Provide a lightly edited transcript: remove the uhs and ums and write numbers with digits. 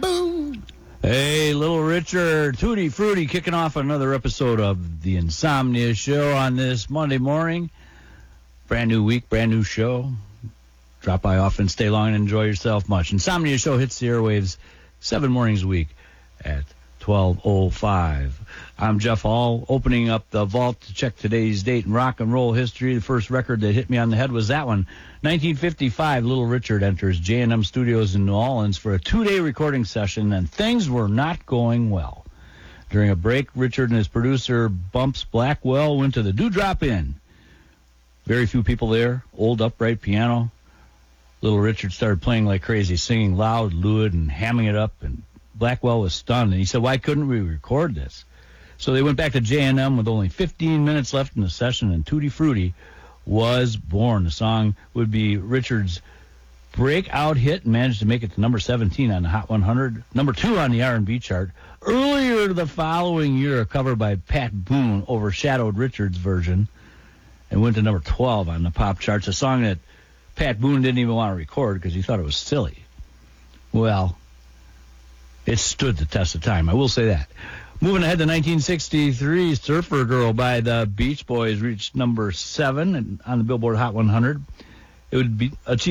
boom. Hey, Little Richard, Tutti Frutti, kicking off another episode of The Insomnia Show on this Monday morning. Brand new week, brand new show. Drop by often, stay long, and enjoy yourself much. Insomnia Show hits the airwaves 7 mornings a week at 12:05. I'm Jeff Hall, opening up the vault to check today's date in rock and roll history. The first record that hit me on the head was that one. 1955, Little Richard enters J&M Studios in New Orleans for a 2-day recording session, and things were not going well. During a break, Richard and his producer, Bumps Blackwell, went to the Dewdrop Inn. Very few people there, old upright piano. Little Richard started playing like crazy, singing loud, lewd, and hamming it up, and Blackwell was stunned, and he said, why couldn't we record this? So they went back to J&M with only 15 minutes left in the session, and Tutti Frutti was born. The song would be Richard's breakout hit and managed to make it to number 17 on the Hot 100, number 2 on the R&B chart. Earlier the following year, a cover by Pat Boone overshadowed Richard's version and went to number 12 on the pop charts, a song that Pat Boone didn't even want to record because he thought it was silly. Well, it stood the test of time, I will say that. Moving ahead to 1963, Surfer Girl by the Beach Boys reached number 7 on the Billboard Hot 100. It would be achieved